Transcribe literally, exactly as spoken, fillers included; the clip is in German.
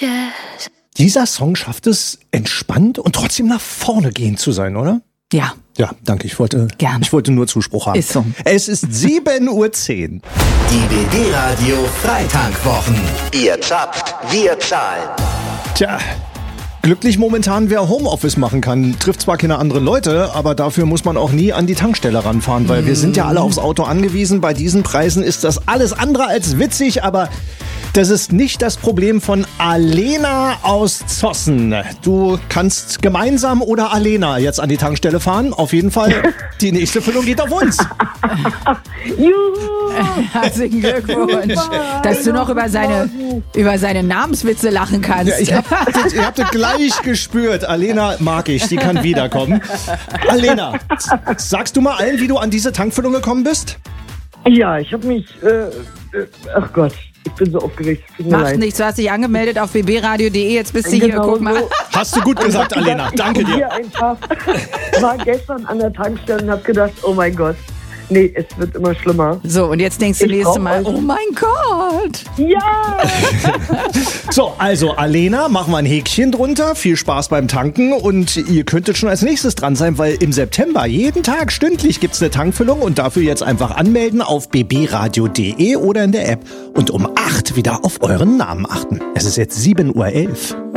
Jazz. Dieser Song schafft es, entspannt und trotzdem nach vorne gehend zu sein, oder? Ja. Ja, danke. Ich wollte, Gerne. ich wollte nur Zuspruch haben. Ist so. Es ist sieben Uhr zehn. Die B B-Radio Freitankwochen. Ihr zapft, wir zahlen. Tja, glücklich momentan, wer Homeoffice machen kann. Trifft zwar keine anderen Leute, aber dafür muss man auch nie an die Tankstelle ranfahren, weil wir sind ja alle aufs Auto angewiesen. Bei diesen Preisen ist das alles andere als witzig, aber das ist nicht das Problem von Alena aus Zossen. Du kannst gemeinsam oder Alena jetzt an die Tankstelle fahren. Auf jeden Fall, die nächste Füllung geht auf uns. Juhu! Herzlichen Glückwunsch, dass du noch über seine, über seine Namenswitze lachen kannst. Ja, ich hab das, ihr habt das gleich gespürt. Alena mag ich, die kann wiederkommen. Alena, sagst du mal allen, wie du an diese Tankfüllung gekommen bist? Ja, ich habe mich, äh, äh, ach Gott, ich bin so aufgeregt. Tut mir Macht leid. nichts, du hast dich angemeldet auf b b radio punkt de, jetzt bist du hier, Genau guck mal. so. Hast du gut gesagt, Alena. Danke Ich dir. einfach, war gestern an der Tankstelle und habe gedacht, oh mein Gott, nee, es wird immer schlimmer. So, und jetzt denkst du Ich nächste brauch Mal, euch. oh mein Gott. Ja! So, also Alena, machen wir ein Häkchen drunter. Viel Spaß beim Tanken und ihr könntet schon als nächstes dran sein, weil im September jeden Tag stündlich gibt's eine Tankfüllung und dafür jetzt einfach anmelden auf b b radio punkt de oder in der App und um acht wieder auf euren Namen achten. Es ist jetzt sieben Uhr elf.